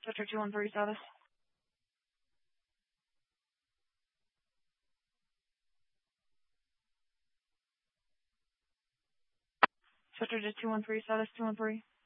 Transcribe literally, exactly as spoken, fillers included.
Switcher two one three status. Switcher to two one three status, two one three.